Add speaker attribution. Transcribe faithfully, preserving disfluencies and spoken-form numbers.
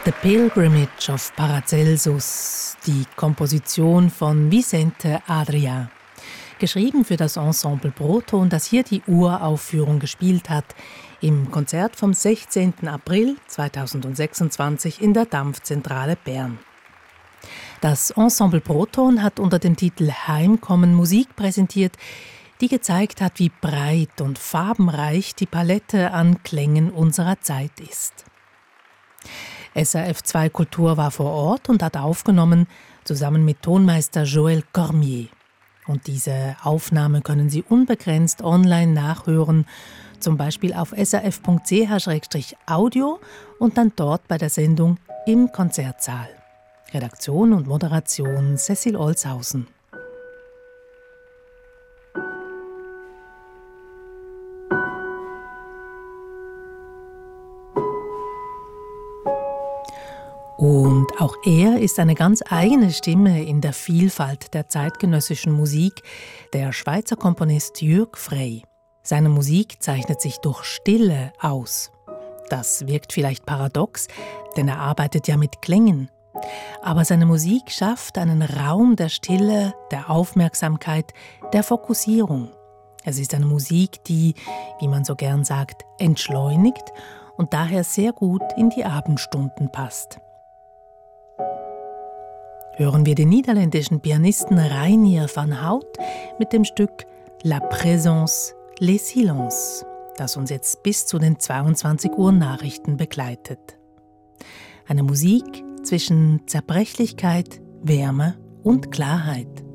Speaker 1: The Pilgrimage of Paracelsus, die Komposition von Vicente Adrià. Geschrieben für das Ensemble Proton, das hier die Uraufführung gespielt hat, im Konzert vom sechzehnten April zweitausendsechsundzwanzig in der Dampfzentrale Bern. Das Ensemble Proton hat unter dem Titel Heimkommen Musik präsentiert, die gezeigt hat, wie breit und farbenreich die Palette an Klängen unserer Zeit ist. S R F zwei Kultur war vor Ort und hat aufgenommen, zusammen mit Tonmeister Joël Cormier. Und diese Aufnahme können Sie unbegrenzt online nachhören, zum Beispiel auf s r f punkt c h slash audio und dann dort bei der Sendung im Konzertsaal. Redaktion und Moderation Cecil Olshausen. Und auch er ist eine ganz eigene Stimme in der Vielfalt der zeitgenössischen Musik, der Schweizer Komponist Jürg Frey. Seine Musik zeichnet sich durch Stille aus. Das wirkt vielleicht paradox, denn er arbeitet ja mit Klängen. Aber seine Musik schafft einen Raum der Stille, der Aufmerksamkeit, der Fokussierung. Es ist eine Musik, die, wie man so gern sagt, entschleunigt und daher sehr gut in die Abendstunden passt. Hören wir den niederländischen Pianisten Reinier van Hout mit dem Stück La Présence, les silences, das uns jetzt bis zu den zweiundzwanzig Uhr Nachrichten begleitet. Eine Musik zwischen Zerbrechlichkeit, Wärme und Klarheit.